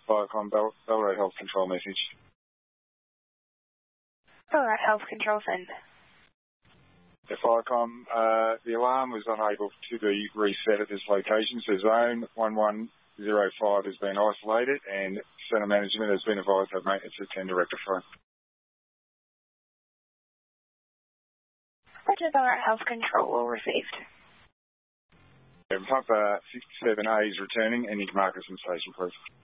Viacom Ballarat Health Control message. Ballarat Health Control send. Viacom, the alarm was unable to be reset at this location, so zone 1105 has been isolated and centre management has been advised to have maintenance attend to rectify. Roger, Ballarat Health Control all received. Pump 67A is returning and you can mark us in station, please.